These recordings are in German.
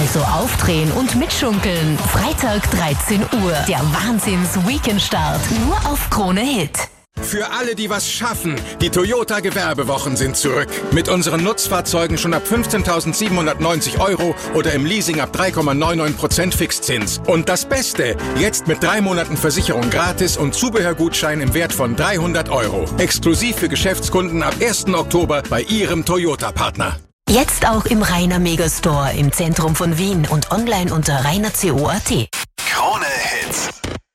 Also aufdrehen und mitschunkeln. Freitag 13 Uhr. Der Wahnsinns-Weekendstart. Nur auf Krone Hit. Für alle, die was schaffen, die Toyota Gewerbewochen sind zurück. Mit unseren Nutzfahrzeugen schon ab 15.790 € oder im Leasing ab 3,99% Fixzins. Und das Beste, jetzt mit 3 Monaten Versicherung gratis und Zubehörgutschein im Wert von 300 €. Exklusiv für Geschäftskunden ab 1. Oktober bei Ihrem Toyota-Partner. Jetzt auch im Rainer Megastore im Zentrum von Wien und online unter rainerco.at. Krone Hits.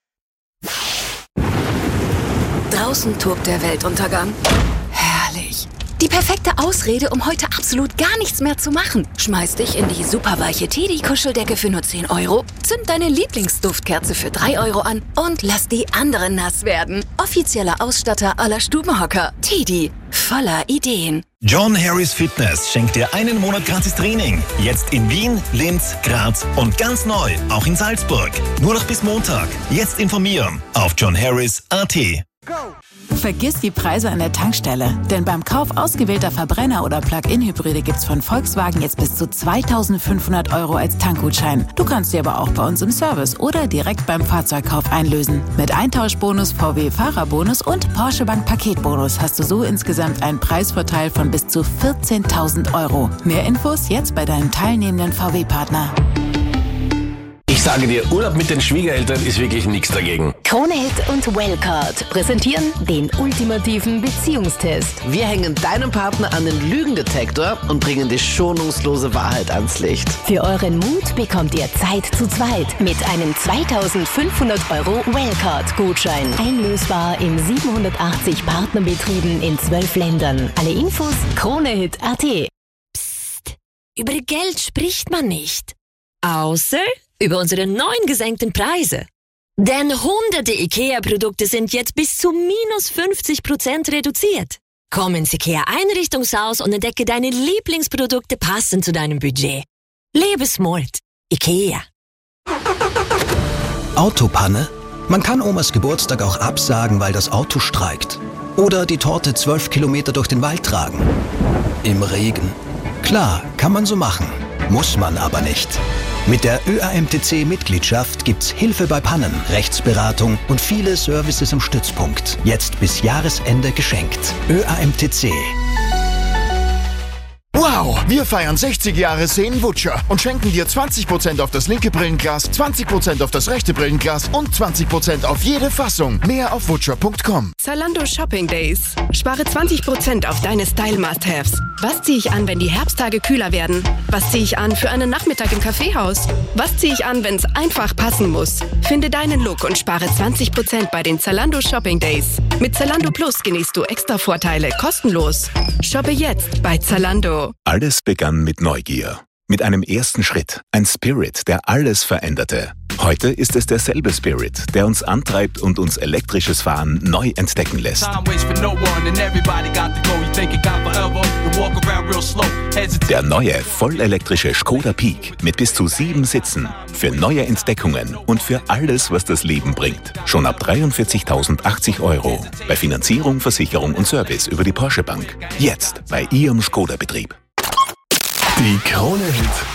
Draußen tobt der Weltuntergang. Herrlich. Die perfekte Ausrede, um heute absolut gar nichts mehr zu machen. Schmeiß dich in die superweiche Teddy-Kuscheldecke für nur 10 €, zünd deine Lieblingsduftkerze für 3 € an und lass die anderen nass werden. Offizieller Ausstatter aller Stubenhocker. Teddy. Voller Ideen. John Harris Fitness schenkt dir einen Monat gratis Training. Jetzt in Wien, Linz, Graz und ganz neu, auch in Salzburg. Nur noch bis Montag. Jetzt informieren auf johnharris.at. Vergiss die Preise an der Tankstelle, denn beim Kauf ausgewählter Verbrenner- oder Plug-in-Hybride gibt's von Volkswagen jetzt bis zu 2.500 € als Tankgutschein. Du kannst sie aber auch bei uns im Service oder direkt beim Fahrzeugkauf einlösen. Mit Eintauschbonus, VW-Fahrerbonus und Porsche Bank Paketbonus hast du so insgesamt einen Preisvorteil von bis zu 14.000 €. Mehr Infos jetzt bei deinem teilnehmenden VW-Partner. Ich sage dir, Urlaub mit den Schwiegereltern ist wirklich nichts dagegen. Krone Hit und Wellcard präsentieren den ultimativen Beziehungstest. Wir hängen deinem Partner an den Lügendetektor und bringen die schonungslose Wahrheit ans Licht. Für euren Mut bekommt ihr Zeit zu zweit mit einem 2.500 € Wellcard-Gutschein. Einlösbar in 780 Partnerbetrieben in 12 Ländern. Alle Infos kronehit.at. Psst, über Geld spricht man nicht. Außer über unsere neuen gesenkten Preise. Denn hunderte IKEA-Produkte sind jetzt bis zu minus 50% reduziert. Komm ins IKEA-Einrichtungshaus und entdecke deine Lieblingsprodukte passend zu deinem Budget. Lebe smart. IKEA. Autopanne? Man kann Omas Geburtstag auch absagen, weil das Auto streikt. Oder die Torte 12 Kilometer durch den Wald tragen. Im Regen. Klar, kann man so machen. Muss man aber nicht. Mit der ÖAMTC-Mitgliedschaft gibt's Hilfe bei Pannen, Rechtsberatung und viele Services im Stützpunkt. Jetzt bis Jahresende geschenkt. ÖAMTC. Wow, wir feiern 60 Jahre Seen-Wutscher und schenken dir 20% auf das linke Brillenglas, 20% auf das rechte Brillenglas und 20% auf jede Fassung. Mehr auf wutscher.com. Zalando Shopping Days. Spare 20% auf deine Style-Must-Haves. Was ziehe ich an, wenn die Herbsttage kühler werden? Was ziehe ich an für einen Nachmittag im Kaffeehaus? Was ziehe ich an, wenn es einfach passen muss? Finde deinen Look und spare 20% bei den Zalando Shopping Days. Mit Zalando Plus genießt du extra Vorteile kostenlos. Shoppe jetzt bei Zalando. Alles begann mit Neugier. Mit einem ersten Schritt. Ein Spirit, der alles veränderte. Heute ist es derselbe Spirit, der uns antreibt und uns elektrisches Fahren neu entdecken lässt. Der neue, vollelektrische Skoda Peak mit bis zu 7 Sitzen. Für neue Entdeckungen und für alles, was das Leben bringt. Schon ab 43.080 €. Bei Finanzierung, Versicherung und Service über die Porsche Bank. Jetzt bei Ihrem Skoda-Betrieb. Die Krone Hit